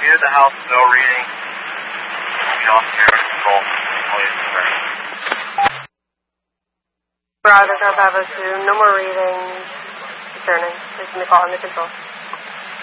View of the house, no reading. Off camera control. Bravo, Bravo 2, no more readings. Returning. Placing the call under control.